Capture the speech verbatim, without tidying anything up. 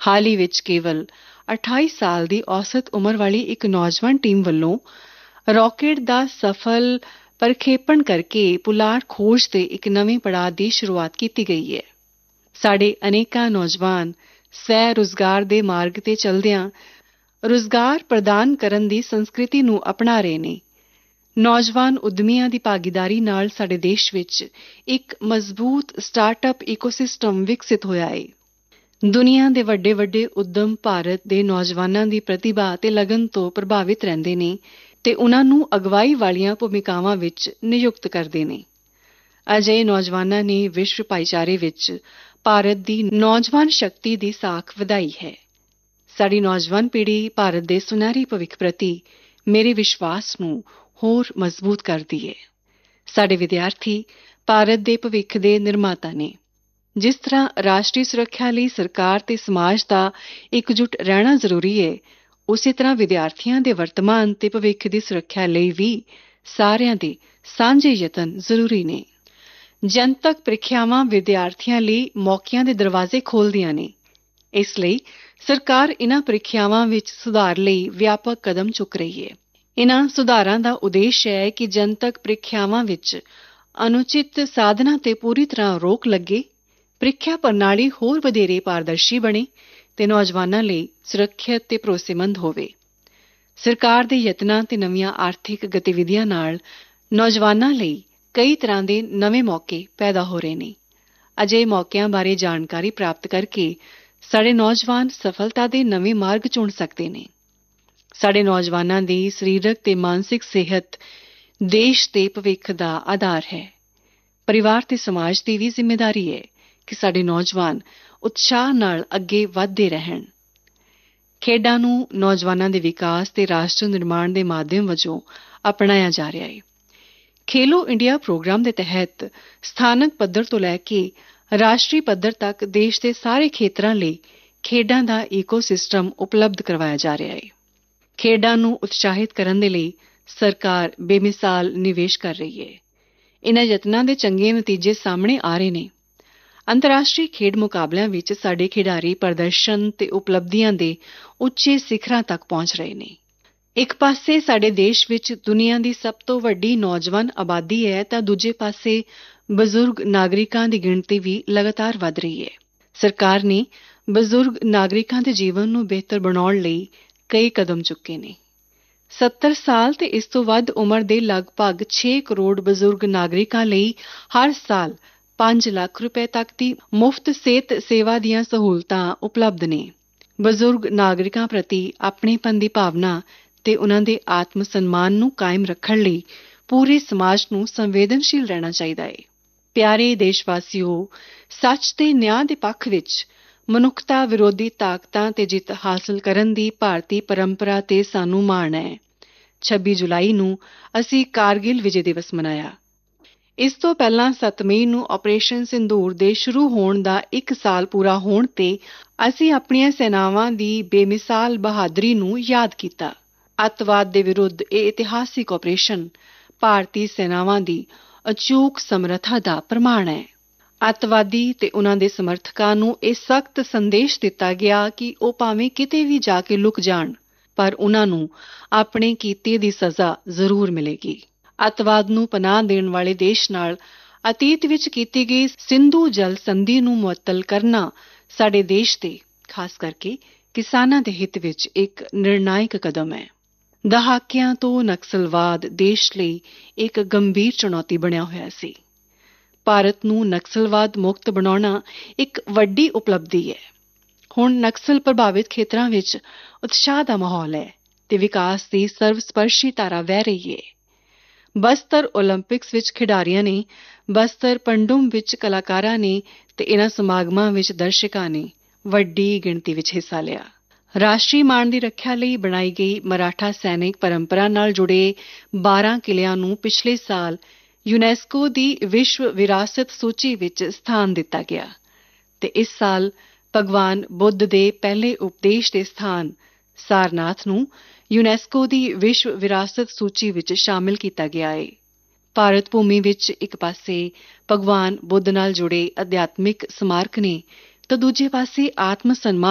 ਹਾਲ ਹੀ ਵਿੱਚ ਕੇਵਲ ਅਠਾਈ ਸਾਲ ਦੀ ਔਸਤ ਉਮਰ ਵਾਲੀ ਇੱਕ ਨੌਜਵਾਨ ਟੀਮ ਵੱਲੋਂ ਰਾਕੇਟ ਦਾ ਸਫਲ ਪ੍ਰਖੇਪਣ ਕਰਕੇ ਪੁਲਾੜ ਖੋਜ ਦੇ ਇੱਕ ਨਵੇਂ ਪੜਾਅ ਦੀ ਸ਼ੁਰੂਆਤ ਕੀਤੀ ਗਈ ਹੈ। ਸਾਡੇ ਅਨੇਕਾਂ ਨੌਜਵਾਨ ਸਵੈ ਰੁਜ਼ਗਾਰ ਦੇ ਮਾਰਗ ਤੇ ਚੱਲਦਿਆਂ ਰੁਜ਼ਗਾਰ ਪ੍ਰਦਾਨ ਕਰਨ ਦੀ ਸੰਸਕ੍ਰਿਤੀ ਨੂੰ ਅਪਣਾ ਰਹੇ ਨੇ। ਨੌਜਵਾਨ ਉੱਦਮੀਆਂ ਦੀ ਭਾਗੀਦਾਰੀ ਨਾਲ ਸਾਡੇ ਦੇਸ਼ ਵਿੱਚ ਇੱਕ ਮਜ਼ਬੂਤ ਸਟਾਰਟਅਪ ਇਕੋਸਿਸਟਮ ਵਿਕਸਿਤ ਹੋਇਆ ਹੈ। ਦੁਨੀਆ ਦੇ ਵੱਡੇ ਵੱਡੇ ਉੱਦਮ ਭਾਰਤ ਦੇ ਨੌਜਵਾਨਾਂ ਦੀ ਪ੍ਰਤਿਭਾ ਤੇ ਲਗਨ ਤੋਂ ਪ੍ਰਭਾਵਿਤ ਰਹਿੰਦੇ ਨੇ ਤੇ ਉਨ੍ਹਾਂ ਨੂੰ ਅਗਵਾਈ ਵਾਲੀਆਂ ਭੂਮਿਕਾਵਾਂ ਵਿੱਚ ਨਿਯੁਕਤ ਕਰਦੇ ਨੇ। ਅਜਿਹੇ ਨੌਜਵਾਨਾਂ ਨੇ ਵਿਸ਼ਵ ਭਾਈਚਾਰੇ ਵਿੱਚ ਭਾਰਤ ਦੀ ਨੌਜਵਾਨ ਸ਼ਕਤੀ ਦੀ ਸਾਖ ਵਧਾਈ ਹੈ। ਸਾਡੀ ਨੌਜਵਾਨ ਪੀੜ੍ਹੀ ਭਾਰਤ ਦੇ ਸੁਨਹਿਰੀ ਭਵਿੱਖ ਪ੍ਰਤੀ ਮੇਰੇ ਵਿਸ਼ਵਾਸ ਨੂੰ ਹੋਰ ਮਜ਼ਬੂਤ ਕਰਦੀ ਹੈ। ਸਾਡੇ ਵਿਦਿਆਰਥੀ ਭਾਰਤ ਦੇ ਭਵਿੱਖ ਦੇ ਨਿਰਮਾਤਾ ਨੇ। ਜਿਸ ਤਰ੍ਹਾਂ ਰਾਸ਼ਟਰੀ ਸੁਰੱਖਿਆ ਲਈ ਸਰਕਾਰ ਤੇ ਸਮਾਜ ਦਾ ਇਕਜੁੱਟ ਰਹਿਣਾ ਜ਼ਰੂਰੀ ਹੈ, ਉਸੇ ਤਰ੍ਹਾਂ ਵਿਦਿਆਰਥੀਆਂ ਦੇ ਵਰਤਮਾਨ ਤੇ ਭਵਿੱਖ ਦੀ ਸੁਰੱਖਿਆ ਲਈ ਵੀ ਸਾਰਿਆਂ ਦੇ ਸਾਂਝੇ ਯਤਨ ਜ਼ਰੂਰੀ ਨੇ। ਜਨਤਕ ਪ੍ਰੀਖਿਆਵਾਂ ਵਿਦਿਆਰਥੀਆਂ ਲਈ ਮੌਕਿਆਂ ਦੇ ਦਰਵਾਜ਼ੇ ਖੋਲ੍ਹਦੀਆਂ ਨੇ। ਇਸ ਲਈ ਸਰਕਾਰ ਇਨ੍ਹਾਂ ਪ੍ਰੀਖਿਆਵਾਂ ਵਿੱਚ ਸੁਧਾਰ ਲਈ ਵਿਆਪਕ ਕਦਮ ਚੁੱਕ ਰਹੀ ਹੈ। ਇਨ੍ਹਾਂ ਸੁਧਾਰਾਂ ਦਾ ਉਦੇਸ਼ ਹੈ ਕਿ ਜਨਤਕ ਪ੍ਰੀਖਿਆਵਾਂ ਵਿੱਚ ਅਨੁਚਿਤ ਸਾਧਨਾਂ ਤੇ ਪੂਰੀ ਤਰ੍ਹਾਂ ਰੋਕ ਲੱਗੇ, ਪ੍ਰੀਖਿਆ ਪ੍ਰਣਾਲੀ ਹੋਰ ਵਧੇਰੇ ਪਾਰਦਰਸ਼ੀ ਬਣੇ ਤੇ ਨੌਜਵਾਨਾਂ ਲਈ ਸੁਰੱਖਿਅਤ ਤੇ ਭਰੋਸੇਮੰਦ ਹੋਵੇ। ਸਰਕਾਰ ਦੇ ਯਤਨਾਂ ਤੇ ਨਵੀਆਂ ਆਰਥਿਕ ਗਤੀਵਿਧੀਆਂ ਨਾਲ ਨੌਜਵਾਨਾਂ ਲਈ ਕਈ ਤਰ੍ਹਾਂ ਦੇ ਨਵੇਂ ਮੌਕੇ ਪੈਦਾ ਹੋ ਰਹੇ ਨੇ। ਅਜਿਹੇ ਮੌਕਿਆਂ ਬਾਰੇ ਜਾਣਕਾਰੀ ਪ੍ਰਾਪਤ ਕਰਕੇ ਸਾਡੇ ਨੌਜਵਾਨ ਸਫਲਤਾ ਦੇ ਨਵੇਂ ਮਾਰਗ ਚੁਣ ਸਕਦੇ ਨੇ। ਸਾਡੇ ਨੌਜਵਾਨਾਂ ਦੀ ਸਰੀਰਕ ਤੇ ਮਾਨਸਿਕ ਸਿਹਤ ਦੇਸ਼ ਦੇ ਭਵਿੱਖ ਦਾ ਆਧਾਰ ਹੈ। ਪਰਿਵਾਰ ਤੇ ਸਮਾਜ ਦੀ ਵੀ ਜ਼ਿੰਮੇਵਾਰੀ ਹੈ ਕਿ ਸਾਡੇ ਨੌਜਵਾਨ ਉਤਸ਼ਾਹ ਨਾਲ ਅੱਗੇ ਵਧਦੇ ਰਹਿਣ। ਖੇਡਾਂ ਨੂੰ ਨੌਜਵਾਨਾਂ ਦੇ ਵਿਕਾਸ ਤੇ ਰਾਸ਼ਟਰ ਨਿਰਮਾਣ ਦੇ ਮਾਧਿਅਮ ਵਜੋਂ ਅਪਣਾਇਆ ਜਾ ਰਿਹਾ ਹੈ। ਖੇਲੋ ਇੰਡੀਆ ਪ੍ਰੋਗਰਾਮ ਦੇ ਤਹਿਤ ਸਥਾਨਕ ਪੱਧਰ ਤੋਂ ਲੈ ਕੇ ਰਾਸ਼ਟਰੀ ਪੱਧਰ ਤੱਕ ਦੇਸ਼ ਦੇ ਸਾਰੇ ਖੇਤਰਾਂ ਲਈ ਖੇਡਾਂ ਦਾ ਈਕੋਸਿਸਟਮ ਉਪਲਬਧ ਕਰਵਾਇਆ ਜਾ ਰਿਹਾ ਹੈ। ਖੇਡਾਂ ਨੂੰ ਉਤਸ਼ਾਹਿਤ ਕਰਨ ਦੇ ਲਈ ਸਰਕਾਰ ਬੇਮਿਸਾਲ ਨਿਵੇਸ਼ ਕਰ ਰਹੀ ਹੈ। ਇਨ੍ਹਾਂ ਯਤਨਾਂ ਦੇ ਚੰਗੇ ਨਤੀਜੇ ਸਾਹਮਣੇ ਆ ਰਹੇ ਨੇ। ਅੰਤਰਰਾਸ਼ਟਰੀ ਖੇਡ ਮੁਕਾਬਲਿਆਂ ਵਿੱਚ ਸਾਡੇ ਖਿਡਾਰੀ ਪ੍ਰਦਰਸ਼ਨ ਤੇ ਉਪਲਬਧੀਆਂ ਦੇ ਉੱਚੇ ਸਿਖਰਾਂ ਤੱਕ ਪਹੁੰਚ ਰਹੇ ਨੇ। ਇੱਕ ਪਾਸੇ ਸਾਡੇ ਦੇਸ਼ ਵਿੱਚ ਦੁਨੀਆ ਦੀ ਸਭ ਤੋਂ ਵੱਡੀ ਨੌਜਵਾਨ ਆਬਾਦੀ ਹੈ ਤਾਂ ਦੂਜੇ ਪਾਸੇ ਬਜ਼ੁਰਗ ਨਾਗਰਿਕਾਂ ਦੀ ਗਿਣਤੀ ਵੀ ਲਗਾਤਾਰ ਵਧ ਰਹੀ ਹੈ। ਸਰਕਾਰ ਨੇ ਬਜ਼ੁਰਗ ਨਾਗਰਿਕਾਂ ਦੇ ਜੀਵਨ ਨੂੰ ਬਿਹਤਰ ਬਣਾਉਣ ਲਈ ਕਈ ਕਦਮ ਚੁੱਕੇ ਨੇ। ਸੱਤਰ ਸਾਲ ਤੇ ਇਸ ਤੋਂ ਵੱਧ ਉਮਰ ਦੇ ਲਗਭਗ ਛੇ ਕਰੋੜ ਬਜ਼ੁਰਗ ਨਾਗਰਿਕਾਂ ਲਈ ਹਰ ਸਾਲ ਪੰਜ ਲੱਖ ਰੁਪਏ ਤੱਕ ਦੀ ਮੁਫਤ ਸਿਹਤ ਸੇਵਾ ਦੀਆਂ ਸਹੂਲਤਾਂ ਉਪਲਬਧ ਨੇ। ਬਜ਼ੁਰਗ ਨਾਗਰਿਕਾਂ ਪ੍ਰਤੀ ਆਪਣੇਪਨ ਦੀ ਭਾਵਨਾ ਤੇ ਉਨ੍ਹਾਂ ਦੇ ਆਤਮ ਸਨਮਾਨ ਨੂੰ ਕਾਇਮ ਰੱਖਣ ਲਈ ਪੂਰੇ ਸਮਾਜ ਨੂੰ ਸੰਵੇਦਨਸ਼ੀਲ ਰਹਿਣਾ ਚਾਹੀਦਾ ਹੈ। ਪਿਆਰੇ ਦੇਸ਼ਵਾਸੀਓ, ਸੱਚ ਤੇ ਨਿਆਂ ਦੇ ਪੱਖ ਵਿੱਚ ਮਨੁੱਖਤਾ ਵਿਰੋਧੀ ਤਾਕਤਾਂ ਤੇ ਜਿੱਤ ਹਾਸਲ ਕਰਨ ਦੀ ਭਾਰਤੀ ਪਰੰਪਰਾ ਤੇ ਸਾਨੂੰ ਮਾਣ ਹੈ। ਛੱਬੀ ਜੁਲਾਈ ਨੂੰ ਅਸੀਂ ਕਾਰਗਿਲ ਵਿਜੇ ਦਿਵਸ ਮਨਾਇਆ। ਇਸ ਤੋਂ ਪਹਿਲਾਂ ਸੱਤ ਮਈ ਨੂੰ ਆਪਰੇਸ਼ਨ ਸਿੰਧੂਰ ਦੇ ਸ਼ੁਰੂ ਹੋਣ ਦਾ ਇੱਕ ਸਾਲ ਪੂਰਾ ਹੋਣ ਤੇ ਅਸੀਂ ਆਪਣੀਆਂ ਸੈਨਾਵਾਂ ਦੀ ਬੇਮਿਸਾਲ ਬਹਾਦਰੀ ਨੂੰ ਯਾਦ ਕੀਤਾ। ਅੱਤਵਾਦ ਦੇ ਵਿਰੁੱਧ ਇਹ ਇਤਿਹਾਸਿਕ ਆਪਰੇਸ਼ਨ ਭਾਰਤੀ ਸੈਨਾਵਾਂ ਦੀ ਅਚੂਕ ਸਮਰੱਥਾ ਦਾ ਪ੍ਰਮਾਣ ਹੈ। ਅੱਤਵਾਦੀ ਤੇ ਉਨ੍ਹਾਂ ਦੇ ਸਮਰਥਕਾਂ ਨੂੰ ਇਹ ਸਖਤ ਸੰਦੇਸ਼ ਦਿੱਤਾ ਗਿਆ ਕਿ ਉਹ ਭਾਵੇਂ ਕਿਤੇ ਵੀ ਜਾ ਕੇ ਲੁਕ ਜਾਣ, ਪਰ ਉਨ੍ਹਾਂ ਨੂੰ ਆਪਣੇ ਕੀਤੇ ਦੀ ਸਜ਼ਾ ਜ਼ਰੂਰ ਮਿਲੇਗੀ। ਅੱਤਵਾਦ ਨੂੰ ਪਨਾਹ ਦੇਣ ਵਾਲੇ ਦੇਸ਼ ਨਾਲ ਅਤੀਤ ਵਿੱਚ ਕੀਤੀ ਗਈ ਸਿੰਧੂ ਜਲ ਸੰਧੀ ਨੂੰ ਮੁਅੱਤਲ ਕਰਨਾ ਸਾਡੇ ਦੇਸ਼ ਦੇ, ਖਾਸ ਕਰਕੇ ਕਿਸਾਨਾਂ ਦੇ ਹਿੱਤ ਵਿੱਚ ਇੱਕ ਨਿਰਣਾਇਕ ਕਦਮ ਹੈ। ਦਹਾਕਿਆਂ ਤੋਂ ਨਕਸਲਵਾਦ ਦੇਸ਼ ਲਈ ਇੱਕ ਗੰਭੀਰ ਚੁਣੌਤੀ ਬਣਿਆ ਹੋਇਆ ਸੀ। ਭਾਰਤ ਨੂੰ ਨਕਸਲਵਾਦ ਮੁਕਤ ਬਣਾਉਣਾ ਇੱਕ ਵੱਡੀ ਉਪਲਬਧੀ ਹੈ। ਹੁਣ ਨਕਸਲ ਪ੍ਰਭਾਵਿਤ ਖੇਤਰਾਂ ਵਿੱਚ ਉਤਸ਼ਾਹ ਦਾ ਮਾਹੌਲ ਹੈ ਤੇ ਵਿਕਾਸ ਦੀ ਸਰਵਸਪਰਸ਼ੀ ਧਾਰਾ ਵਹਿ ਰਹੀ ਹੈ। ਬਸਤਰ ਓਲੰਪਿਕਸ ਵਿੱਚ ਖਿਡਾਰੀਆਂ ਨੇ, ਬਸਤਰ ਪੰਡੁਮ ਵਿੱਚ ਕਲਾਕਾਰਾਂ ਨੇ ਤੇ ਇਨ੍ਹਾਂ ਸਮਾਗਮਾਂ ਵਿੱਚ ਦਰਸ਼ਕਾਂ ਨੇ ਵੱਡੀ ਗਿਣਤੀ ਵਿੱਚ ਹਿੱਸਾ ਲਿਆ। ਰਾਸ਼ਟਰੀ ਮਾਣ ਦੀ ਰੱਖਿਆ ਲਈ ਬਣਾਈ ਗਈ ਮਰਾਠਾ ਸੈਨਿਕ ਪਰੰਪਰਾ ਨਾਲ ਜੁੜੇ ਬਾਰਾਂ ਕਿਲ੍ਹਿਆਂ ਨੂੰ ਪਿਛਲੇ ਸਾਲ ਯੂਨੈਸਕੋ ਦੀ ਵਿਸ਼ਵ ਵਿਰਾਸਤ ਸੂਚੀ ਵਿੱਚ ਸਥਾਨ ਦਿੱਤਾ ਗਿਆ ਤੇ ਇਸ ਸਾਲ ਭਗਵਾਨ ਬੁੱਧ ਦੇ ਪਹਿਲੇ ਉਪਦੇਸ਼ ਦੇ ਸਥਾਨ ਸਾਰਨਾਥ ਨੂੰ ਯੂਨੈਸਕੋ ਦੀ ਵਿਸ਼ਵ ਵਿਰਾਸਤ ਸੂਚੀ ਵਿੱਚ ਸ਼ਾਮਿਲ ਕੀਤਾ ਗਿਆ ਹੈ। ਭਾਰਤ ਭੂਮੀ ਵਿੱਚ ਇੱਕ ਪਾਸੇ ਭਗਵਾਨ ਬੁੱਧ ਨਾਲ ਜੁੜੇ ਅਧਿਆਤਮਿਕ ਸਮਾਰਕ ਨੇ ਤਾਂ ਦੂਜੇ ਪਾਸੇ ਆਤਮ ਸਨਮਾਨ